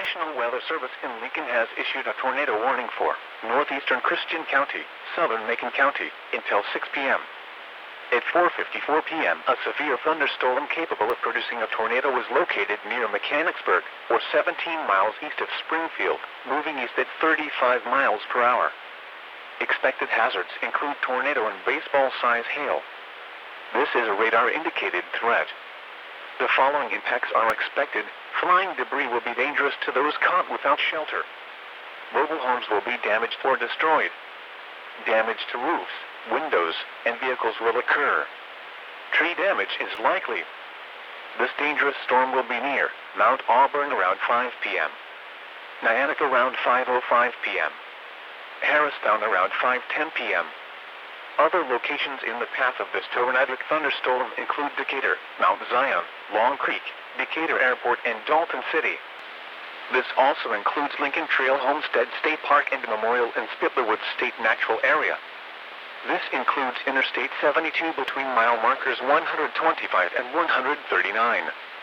National Weather Service in Lincoln has issued a tornado warning for northeastern Christian County, southern Macon County, until 6 p.m. At 4:54 p.m., a severe thunderstorm capable of producing a tornado was located near Mechanicsburg, or 17 miles east of Springfield, moving east at 35 miles per hour. Expected hazards include tornado and baseball-size hail. This is a radar-indicated threat. The following impacts are expected. Flying debris will be dangerous to those caught without shelter. Mobile homes will be damaged or destroyed. Damage to roofs, windows, and vehicles will occur. Tree damage is likely. This dangerous storm will be near Mount Auburn around 5 p.m. Nyack around 5:05 p.m. Harristown around 5:10 p.m. Other locations in the path of this tornadic thunderstorm include Decatur, Mount Zion, Long Creek, Decatur Airport, and Dalton City. This also includes Lincoln Trail Homestead State Park and Memorial and Spittlerwood State Natural Area. This includes Interstate 72 between mile markers 125 and 139.